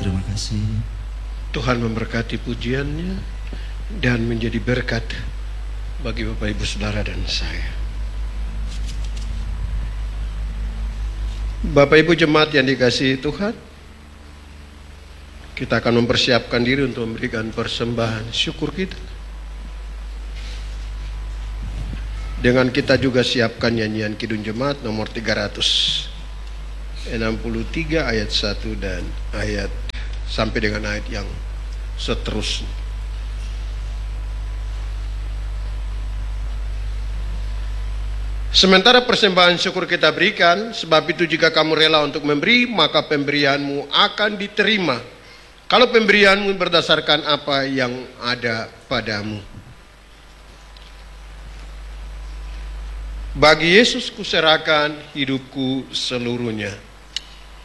Terima kasih. Tuhan memberkati pujiannya dan menjadi berkat bagi Bapak Ibu Saudara dan saya. Bapak Ibu jemaat yang dikasihi Tuhan, kita akan mempersiapkan diri untuk memberikan persembahan syukur kita. Dengan kita juga siapkan nyanyian Kidung Jemaat nomor 363 ayat 1 dan ayat sampai dengan ayat yang seterusnya. Sementara persembahan syukur kita berikan, sebab itu jika kamu rela untuk memberi, maka pemberianmu akan diterima. Kalau pemberianmu berdasarkan apa yang ada padamu. Bagi Yesus kuserahkan hidupku seluruhnya.